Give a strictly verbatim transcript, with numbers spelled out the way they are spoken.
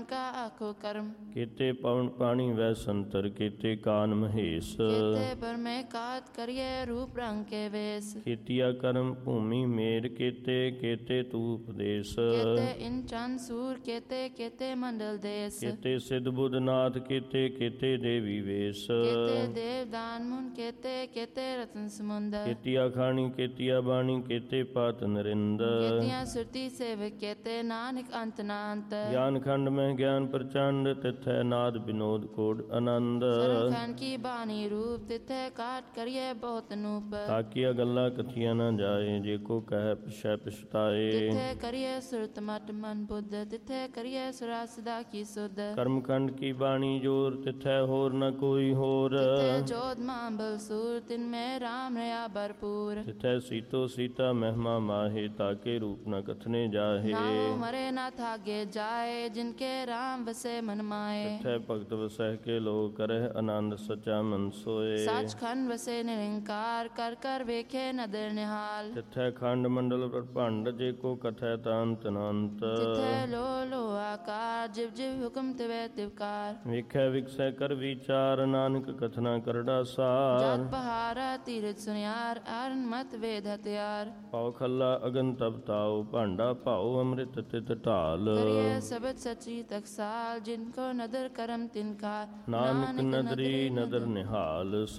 का आखो कर्म। ਕੀਤੇ ਪਵਨ ਪਾਣੀ ਵੈ ਸੰਤਰ, ਕੀਤੇ ਕਾਨ ਮਹੇਸ਼। केते पर में कात करिए रूप रंग के वेश। ਕੀਤੀਆ ਕਰਮ ਭੂਮि ਮੇਰ, ਕੀਤੇ ਕੀਤੇ ਤੂ ਉਪਦੇਸ਼। केते इन चंद सूर, केते केते मंडल देश। ਕੀਤੇ ਸਿੱਧ ਬੁੱਧ ਨਾਥ, ਕੀਤੇ ਕੀਤੇ ਦੇਵੀ ਵੇਸ਼। केते देव दान मुन, केते केते रतन समुंदर। ਕੀਤੀਆ ਖਾਣੀ ਕੀਤੀਆ ਬਾਣੀ, ਕੀਤੇ ਪਾਤ ਨਰਿੰਦ। केतियां सुरती सेवक, केते नानक अंत नांत। ਗਿਆਨ ਖੰਡ ਮੈਂ ਗਿਆਨ ਪ੍ਰਚੰਡ, ਤਿਥੈ ਨਾਦ ਵਿਨੋਦ ਕੋਡ ਆਨੰਦ। सरखन की बानी रूप, तिथे काट करिए बहुत नूप। ਤਾਕੀਆ ਗੱਲਾਂ ਕਥੀਆਂ ਨਾ ਜਾਏ, ਜੇ ਕੋ ਕਹਿ ਪਿਛੈ ਪਛਤਾਏ। तिथे करिए सुरत मट मन बुद्ध, तिथे करिए सुरा सदा की सुध। ਕਰਮ ਖੰਡ ਕੀ ਬਾਣੀ ਜੋਰ, ਤਿਥੈ ਹੋਰ ਨ ਕੋਈ ਹੋਰ। तिथे जोध मांबल सूर, तिनमें राम रया भरपूर। ਤਿਥੈ ਸੀਤੋ ਸੀਤਾ ਮਹਿਮਾ ਮਾਹੇ, ਤਾਕੇ ਰੂਪ ਨ ਕਥਨੇ ਜਾਹੇ। नाहो मरे ना थागे जाए, जिनके राम वसे मन माए। ਤਿਥੈ ਭਗਤ ਵਸਹਿ ਕੇ ਲੋਕ, ਕਰਹਿ ਆਨੰਦ ਸਚਾ ਮਨ ਸੋਏ। सचखंड वसे निरंकार, कर कर वेखे नदर निहाल। ਤਿਥੈ ਖੰਡ ਮੰਡਲ ਭੰਡ, ਜੇ ਕੋ ਕਥੈ ਤਾਂਤ ਅਨੰਤ। तिथे लो लो आकार, जिव जिव हुक्म तिवे तिवकार। ਵੇਖੈ ਵਿਕਸੈ ਕਰ ਵਿਚਾਰ, ਨਾਨਕ ਕਥਨਾ ਕਰੜਾ ਸਾਰ। जत पहारा तीरथ सुनियार, आरन मत वेद हथियार। ਪਾਉ ਖੱਲਾ ਅਗਨ ਤਬ ਤਾਉ, ਭਾਂਡਾ ਭਾਉ ਅੰਮ੍ਰਿਤ ਤਿਤ ਢਾਲ। करिए सबद सची टकसाल, जिनको नदर करम तिनकार। ਨਾਨਕ ਨਦਰੀ ਨਦਰ ਨਿਹਾਲ,